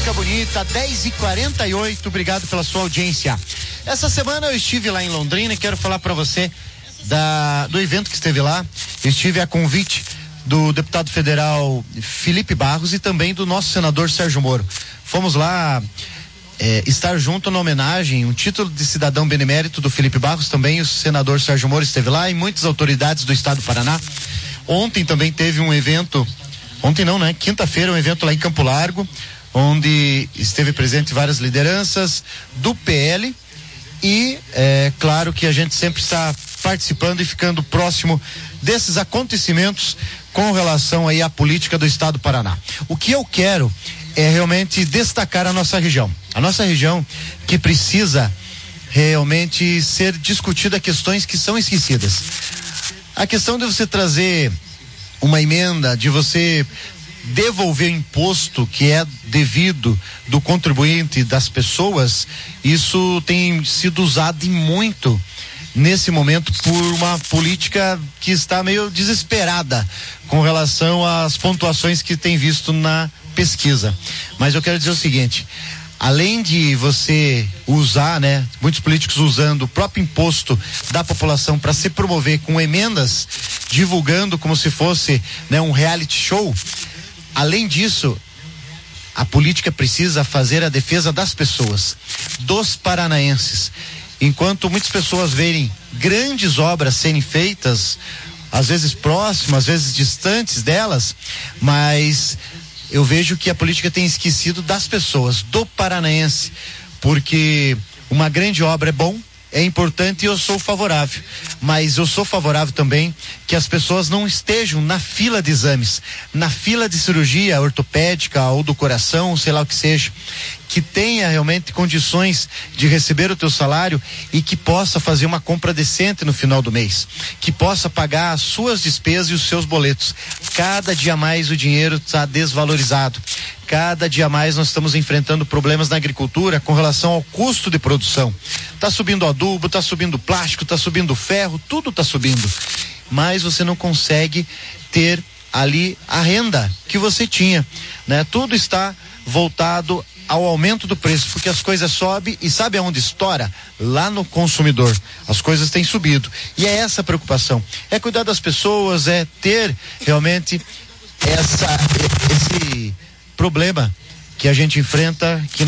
música bonita, 10h48, obrigado pela sua audiência. Essa semana eu estive lá em Londrina e quero falar para você do evento que esteve lá. Eu estive a convite do deputado federal Felipe Barros e também do nosso senador Sérgio Moro. Fomos lá estar junto na homenagem, um título de cidadão benemérito do Felipe Barros, também o senador Sérgio Moro esteve lá e muitas autoridades do estado do Paraná. Ontem também teve um evento, quinta-feira, um evento lá em Campo Largo, onde esteve presente várias lideranças do PL e claro que a gente sempre está participando e ficando próximo desses acontecimentos com relação aí à política do estado do Paraná. O que eu quero é realmente destacar a nossa região que precisa realmente ser discutida questões que são esquecidas. A questão de você trazer uma emenda, de você devolver o imposto que é devido do contribuinte das pessoas, isso tem sido usado muito nesse momento por uma política que está meio desesperada com relação às pontuações que tem visto na pesquisa. Mas eu quero dizer o seguinte: além de você usar, muitos políticos usando o próprio imposto da população para se promover com emendas, divulgando como se fosse um reality show, além disso, a política precisa fazer a defesa das pessoas, dos paranaenses. Enquanto muitas pessoas verem grandes obras serem feitas, às vezes próximas, às vezes distantes delas, mas eu vejo que a política tem esquecido das pessoas, do paranaense, porque uma grande obra é bom, é importante e eu sou favorável, mas eu sou favorável também que as pessoas não estejam na fila de exames, na fila de cirurgia ortopédica ou do coração, sei lá o que seja, que tenha realmente condições de receber o teu salário e que possa fazer uma compra decente no final do mês, que possa pagar as suas despesas e os seus boletos. Cada dia mais o dinheiro está desvalorizado. Cada dia mais nós estamos enfrentando problemas na agricultura com relação ao custo de produção. Está subindo adubo, está subindo plástico, está subindo ferro, tudo está subindo. Mas você não consegue ter ali a renda que você tinha, Tudo está voltado ao aumento do preço, porque as coisas sobem e sabe aonde estoura? Lá no consumidor. As coisas têm subido. E é essa a preocupação. É cuidar das pessoas, é ter realmente esse problema que a gente enfrenta, que